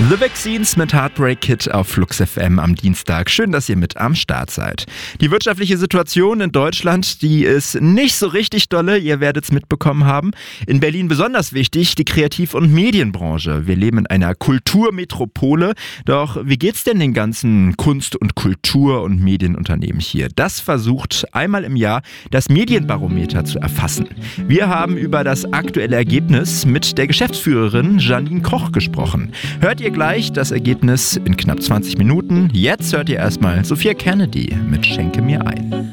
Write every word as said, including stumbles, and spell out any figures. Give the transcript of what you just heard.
The Vaccines mit Heartbreak Kid auf Flux F M am Dienstag. Schön, dass ihr mit am Start seid. Die wirtschaftliche Situation in Deutschland, die ist nicht so richtig dolle. Ihr werdet es mitbekommen haben. In Berlin besonders wichtig, die Kreativ- und Medienbranche. Wir leben in einer Kulturmetropole. Doch wie geht's denn den ganzen Kunst- und Kultur- und Medienunternehmen hier? Das versucht einmal im Jahr das Medienbarometer zu erfassen. Wir haben über das aktuelle Ergebnis mit der Geschäftsführerin Janine Koch gesprochen. Hört ihr gleich das Ergebnis in knapp zwanzig Minuten. Jetzt hört ihr erstmal Sophia Kennedy mit Schenke mir ein.